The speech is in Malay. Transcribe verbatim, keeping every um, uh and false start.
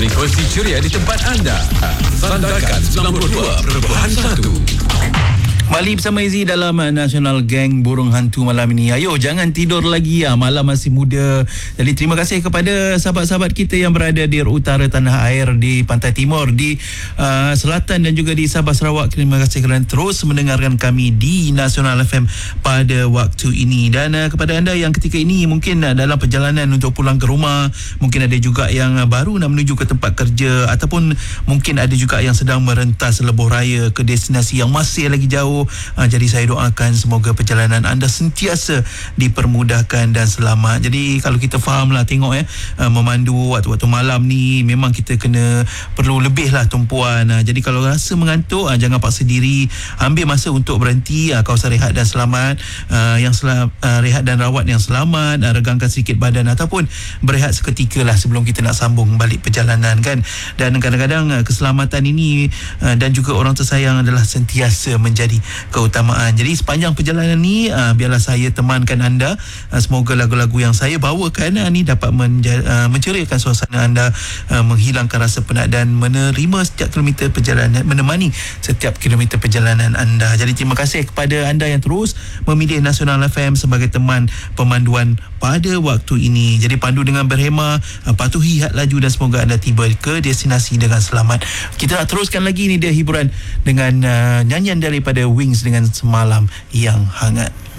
Frekuensi ceria di tempat anda. Sandarkan sembilan puluh dua perpuluhan satu. Kembali bersama Izzy dalam National Gang Burung Hantu malam ini. Ayo, jangan tidur lagi ya. Malam masih muda. Jadi terima kasih kepada sahabat-sahabat kita yang berada di utara tanah air, di pantai timur, di uh, selatan dan juga di Sabah Sarawak. Terima kasih kerana terus mendengarkan kami di National F M pada waktu ini. Dan uh, kepada anda yang ketika ini mungkin uh, dalam perjalanan untuk pulang ke rumah, mungkin ada juga yang uh, baru nak menuju ke tempat kerja, ataupun mungkin ada juga yang sedang merentas lebuh raya ke destinasi yang masih lagi jauh. Ha, jadi saya doakan semoga perjalanan anda sentiasa dipermudahkan dan selamat. Jadi kalau kita faham lah, tengok ya, ha, memandu waktu-waktu malam ni memang kita kena perlu lebih lah tumpuan. Ha, jadi kalau rasa mengantuk, ha, jangan paksa diri, ambil masa untuk berhenti, ha, kawasan rehat dan selamat, ha, yang selam, ha, rehat dan rawat yang selamat, ha, regangkan sedikit badan ataupun berehat seketika lah sebelum kita nak sambung balik perjalanan kan. Dan kadang-kadang ha, keselamatan ini ha, dan juga orang tersayang adalah sentiasa menjadi keutamaan. Jadi sepanjang perjalanan ni uh, biarlah saya temankan anda. Uh, semoga lagu-lagu yang saya bawakan uh, ni dapat menja- uh, menceriakan suasana anda, uh, menghilangkan rasa penat dan menerima setiap kilometer perjalanan, menemani setiap kilometer perjalanan anda. Jadi terima kasih kepada anda yang terus memilih National F M sebagai teman pemanduan pada waktu ini. Jadi pandu dengan berhemah, uh, patuhi had laju dan semoga anda tiba ke destinasi dengan selamat. Kita nak teruskan lagi ni dia hiburan dengan uh, nyanyian daripada Wings dengan Semalam Yang Hangat.